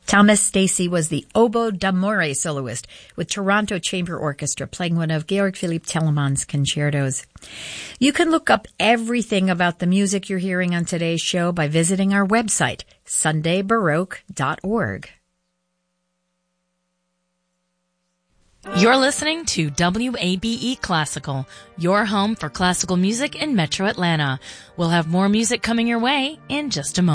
Thomas Stacy was the oboe d'amore soloist with Toronto Chamber Orchestra playing one of Georg Philipp Telemann's concertos. You can look up everything about the music you're hearing on today's show by visiting our website, sundaybaroque.org. You're listening to WABE Classical, your home for classical music in Metro Atlanta. We'll have more music coming your way in just a moment.